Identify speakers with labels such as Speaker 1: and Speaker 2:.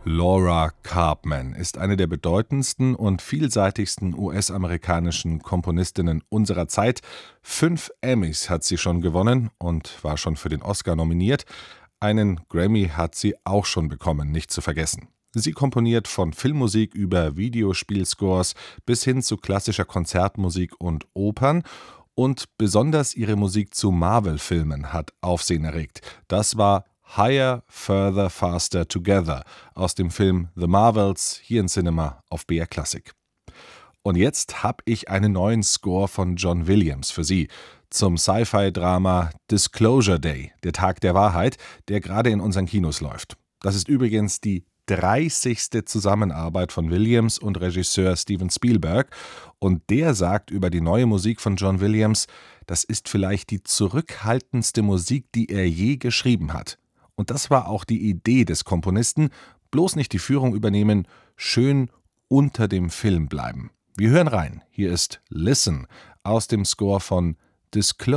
Speaker 1: Laura Karpman ist eine der bedeutendsten und vielseitigsten US-amerikanischen Komponistinnen unserer Zeit. 5 Emmys hat sie schon gewonnen und war schon für den Oscar nominiert. Einen Grammy hat sie auch schon bekommen, nicht zu vergessen. Sie komponiert von Filmmusik über Videospielscores bis hin zu klassischer Konzertmusik und Opern. Und besonders ihre Musik zu Marvel-Filmen hat Aufsehen erregt. Das war Higher, Further, Faster, Together aus dem Film The Marvels hier in Cinema auf BR Classic. Und jetzt habe ich einen neuen Score von John Williams für Sie zum Sci-Fi-Drama Disclosure Day, der Tag der Wahrheit, der gerade in unseren Kinos läuft. Das ist übrigens die 30. Zusammenarbeit von Williams und Regisseur Steven Spielberg. Und der sagt über die neue Musik von John Williams, das ist vielleicht die zurückhaltendste Musik, die er je geschrieben hat. Und das war auch die Idee des Komponisten, bloß nicht die Führung übernehmen, schön unter dem Film bleiben. Wir hören rein, hier ist Listen aus dem Score von Disclosure.